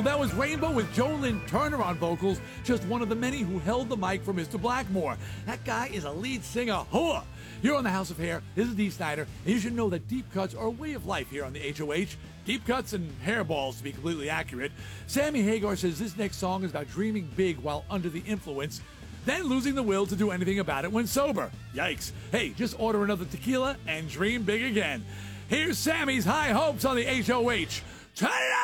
that was Rainbow with Jolyn Turner on vocals, just one of the many who held the mic for Mr. Blackmore. That guy is a lead singer. Hooah! You're on the House of Hair. This is Dee Snider, and you should know that deep cuts are a way of life here on the HOH. Deep cuts and hairballs, to be completely accurate. Sammy Hagar says this next song is about dreaming big while under the influence, then losing the will to do anything about it when sober. Yikes. Hey, just order another tequila and dream big again. Here's Sammy's High Hopes on the HOH. Turn it up!